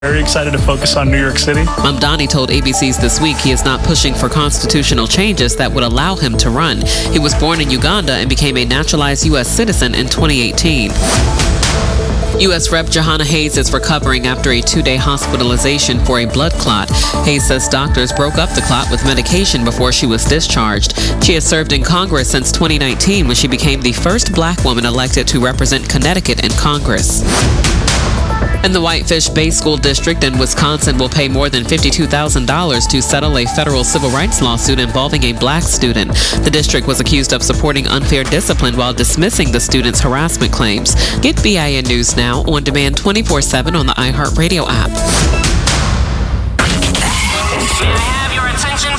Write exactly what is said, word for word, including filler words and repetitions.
Very excited to focus on New York City. Mamdani told A B C's This Week he is not pushing for constitutional changes that would allow him to run. He was born in Uganda and became a naturalized U S citizen in twenty eighteen. U S Representative Jahana Hayes is recovering after a two-day hospitalization for a blood clot. Hayes says doctors broke up the clot with medication before she was discharged. She has served in Congress since twenty nineteen when she became the first black woman elected to represent Connecticut in Congress. And the Whitefish Bay School District in Wisconsin will pay more than fifty-two thousand dollars to settle a federal civil rights lawsuit involving a black student. The district was accused of supporting unfair discipline while dismissing the student's harassment claims. Get B I N News now on demand twenty-four seven on the iHeartRadio app.